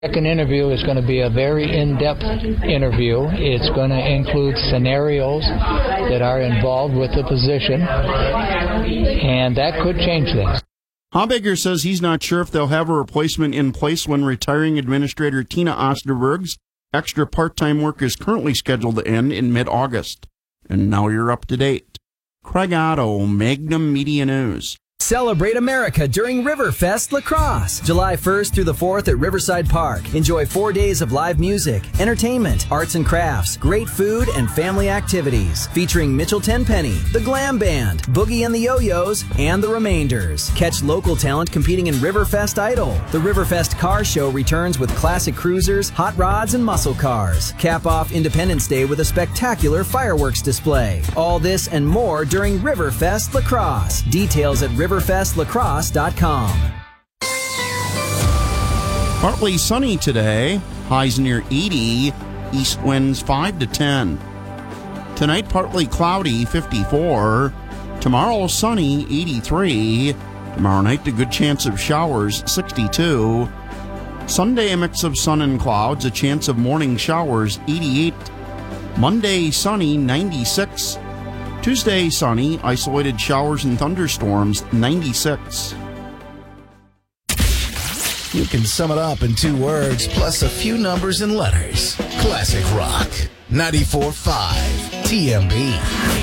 Second interview is going to be a very in-depth interview. It's going to include scenarios that are involved with the position, and that could change things. Habegger says he's not sure if they'll have a replacement in place when retiring Administrator Tina Osterberg's extra part-time work is currently scheduled to end in mid-August. And now you're up to date. Craig Otto, Magnum Media News. Celebrate America during Riverfest Lacrosse. July 1st through the 4th at Riverside Park. Enjoy 4 days of live music, entertainment, arts and crafts, great food, and family activities. Featuring Mitchell Tenpenny, the Glam Band, Boogie and the Yo-Yos, and the Remainders. Catch local talent competing in Riverfest Idol. The Riverfest Car Show returns with classic cruisers, hot rods, and muscle cars. Cap off Independence Day with a spectacular fireworks display. All this and more during Riverfest Lacrosse. Details at riverfestlacrosse.com. Partly sunny today, highs near 80, east winds 5 to 10. Tonight, partly cloudy, 54. Tomorrow, sunny, 83. Tomorrow night, a good chance of showers, 62. Sunday, a mix of sun and clouds, a chance of morning showers, 88. Monday, sunny, 96. Tuesday, sunny, isolated showers and thunderstorms, 96. You can sum it up in 2 words, plus a few numbers and letters. Classic Rock, 94.5 TMB.